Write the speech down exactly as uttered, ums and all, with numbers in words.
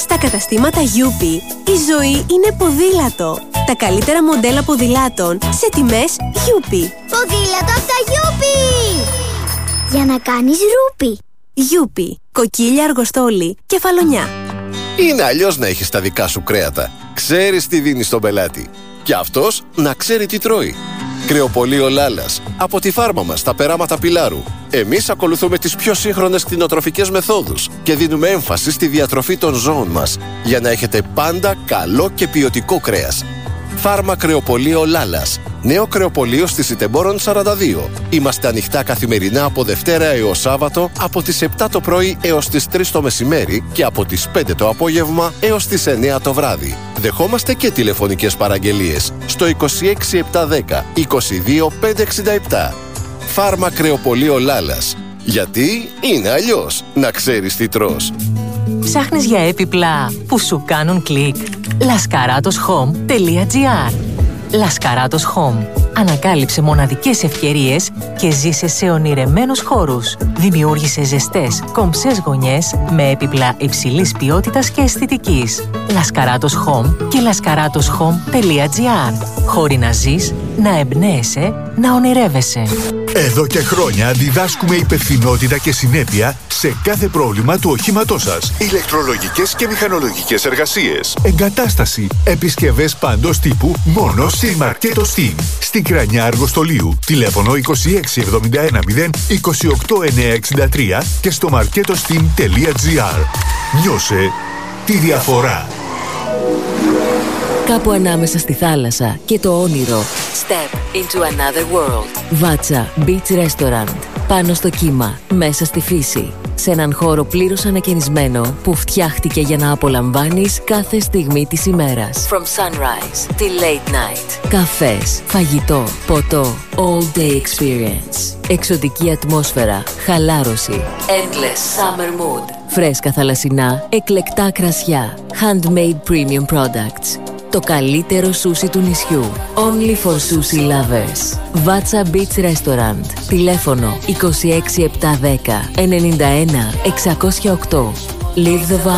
Στα καταστήματα Γιούπι η ζωή είναι ποδήλατο. Τα καλύτερα μοντέλα ποδηλάτων σε τιμές Γιούπι. Ποδήλατο από τα Γιούπι! Για να κάνεις ρούπι. Γιούπι, κοκκίλια, αργοστόλι, κεφαλονιά. Είναι αλλιώς να έχεις τα δικά σου κρέατα. Ξέρεις τι δίνεις στον πελάτη. Και αυτός να ξέρει τι τρώει. Κρεοπωλείο Λάλας. Από τη φάρμα μας, τα περάματα Πιλάρου. Εμείς ακολουθούμε τις πιο σύγχρονες κτηνοτροφικές μεθόδους και δίνουμε έμφαση στη διατροφή των ζώων μας για να έχετε πάντα καλό και ποιοτικό κρέας. Φάρμα Κρεοπωλείο Λάλας. Νέο κρεοπωλείο στη Σιτεμπόρων σαράντα δύο. Είμαστε ανοιχτά καθημερινά από Δευτέρα έως Σάββατο από τις επτά το πρωί έως τις τρεις το μεσημέρι και από τις πέντε το απόγευμα έως τις εννέα το βράδυ. Δεχόμαστε και τηλεφωνικές παραγγελίες στο είκοσι έξι επτακόσια δέκα είκοσι δύο πεντακόσια εξήντα επτά. Φάρμα Κρεοπωλείο Λάλας. Γιατί είναι αλλιώς να ξέρεις τι τρως. Ψάχνεις για έπιπλα που σου κάνουν κλικ? λασκαράτος χομ τελεία τζι άρ. Λασκαράτος Home. Ανακάλυψε μοναδικές ευκαιρίες και ζήσε σε ονειρεμένους χώρους. Δημιούργησε ζεστές, κομψές γωνιές με έπιπλα υψηλής ποιότητας και αισθητικής. Λασκαράτος Home και λασκαράτος χομ τελεία τζι άρ. Χώροι να ζεις, να εμπνέεσαι, να ονειρεύεσαι. Εδώ και χρόνια διδάσκουμε υπευθυνότητα και συνέπεια σε κάθε πρόβλημα του οχήματός σας. Ηλεκτρολογικές και μηχανολογικές εργασίες. Εγκατάσταση. Επισκευές παντός τύπου μόνο στη Μαρκέτο Steam. Στην Κρανιά Αργοστολίου. Τηλέφωνο είκοσι έξι εβδομήντα ένα μηδέν είκοσι οκτώ εννιακόσια εξήντα τρία και στο μαρκέτοστεαμ τελεία τζι άρ. Νιώσε τη διαφορά. Κάπου ανάμεσα στη θάλασσα και το όνειρο. Step into another world. Βάτσα Beach Restaurant. Πάνω στο κύμα, μέσα στη φύση. Σε έναν χώρο πλήρως ανακαινισμένο που φτιάχτηκε για να απολαμβάνεις κάθε στιγμή της ημέρας. From sunrise till late night. Καφές, φαγητό, ποτό. All day experience. Εξωτική ατμόσφαιρα, χαλάρωση. Endless summer mood. Φρέσκα θαλασσινά, εκλεκτά κρασιά. Handmade premium products. Το καλύτερο σούσι του νησιού. Only for sushi lovers. Βάτσα Beach Restaurant. Τηλέφωνο είκοσι έξι επτακόσια δέκα ενενήντα ένα εξακόσια οκτώ. Live the vibe.